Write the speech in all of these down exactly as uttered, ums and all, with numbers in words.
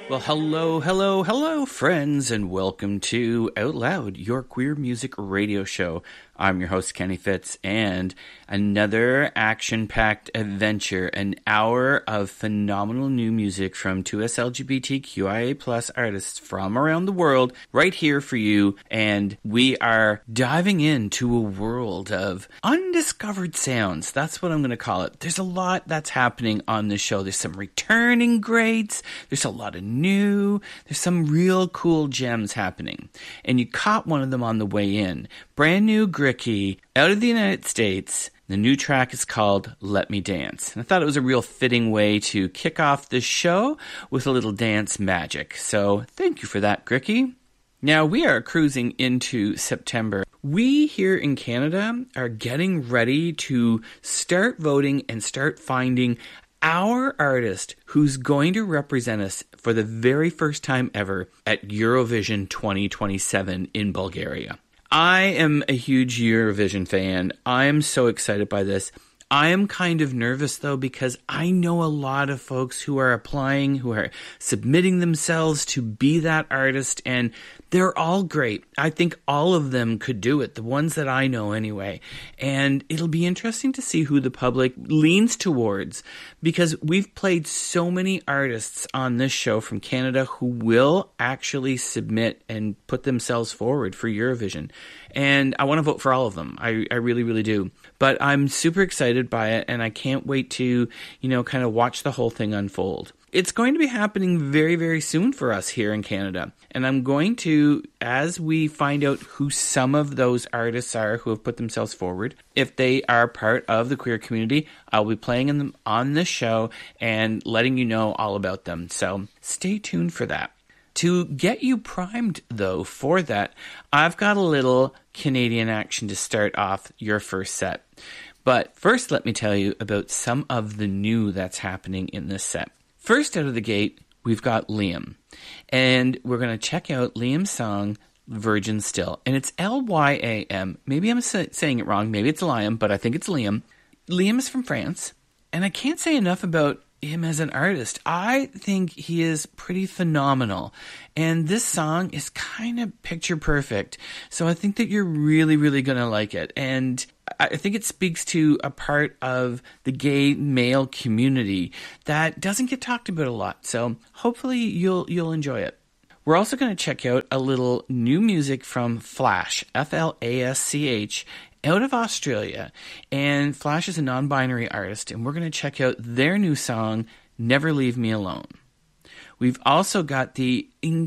Well, hello, hello, hello, friends, and welcome to Out Loud, your queer music radio show. I'm your host, Kenny Fitz, and another action-packed adventure, an hour of phenomenal new music from two S L G B T Q I A plus artists from around the world, right here for you. And we are diving into a world of undiscovered sounds. That's what I'm going to call it. There's a lot that's happening on this show. There's some returning greats. There's a lot of new. There's some real cool gems happening. And you caught one of them on the way in. Brand new Gricky out of the United States. The new track is called Let Me Dance. And I thought it was a real fitting way to kick off this show with a little dance magic. So thank you for that, Gricky. Now we are cruising into September. We here in Canada are getting ready to start voting and start finding our artist who's going to represent us for the very first time ever at Eurovision twenty twenty-seven in Bulgaria. I am a huge Eurovision fan. I am so excited by this. I am kind of nervous, though, because I know a lot of folks who are applying, who are submitting themselves to be that artist, and they're all great. I think all of them could do it, the ones that I know anyway. And it'll be interesting to see who the public leans towards, because we've played so many artists on this show from Canada who will actually submit and put themselves forward for Eurovision. And I want to vote for all of them. I, I really, really do. But I'm super excited by it, and I can't wait to, you know, kind of watch the whole thing unfold. It's going to be happening very, very soon for us here in Canada. And I'm going to, as we find out who some of those artists are who have put themselves forward, if they are part of the queer community, I'll be playing them on this show and letting you know all about them. So stay tuned for that. To get you primed, though, for that, I've got a little Canadian action to start off your first set. But first, let me tell you about some of the new that's happening in this set. First out of the gate, we've got Liam. And we're going to check out Liam's song, Virgin Still. And it's L Y A M. Maybe I'm saying it wrong. Maybe it's Liam, but I think it's Liam. Liam is from France. And I can't say enough about him as an artist. I think he is pretty phenomenal. And this song is kind of picture perfect. So I think that you're really, really going to like it. And I think it speaks to a part of the gay male community that doesn't get talked about a lot. So hopefully you'll you'll enjoy it. We're also going to check out a little new music from Flash, F L A S C H, out of Australia. And Flash is a non-binary artist, and we're going to check out their new song, Never Leave Me Alone. We've also got the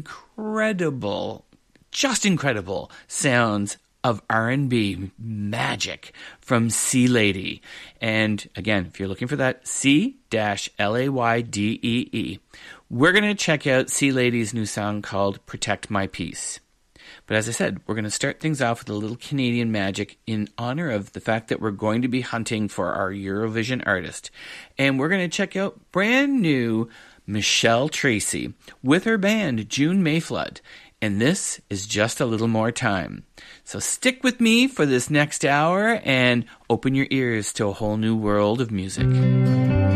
incredible, just incredible sounds of R and B magic from C Lady. And again, if you're looking for that, C L A Y D E E. We're going to check out C Lady's new song called Protect My Peace. But as I said, we're going to start things off with a little Canadian magic in honor of the fact that we're going to be hunting for our Eurovision artist. And we're going to check out brand new Michelle Tracy with her band June Mayflood. And this is Just a Little More Time. So stick with me for this next hour and open your ears to a whole new world of music.